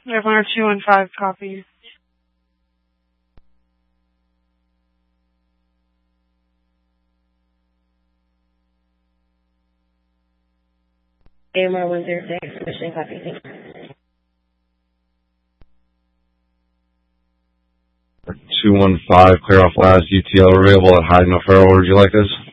Airliner 215, copy. AMR 106, mission copy, thank you. 215, clear off last UTL available at Hyde, No Farrell. Where would you like this?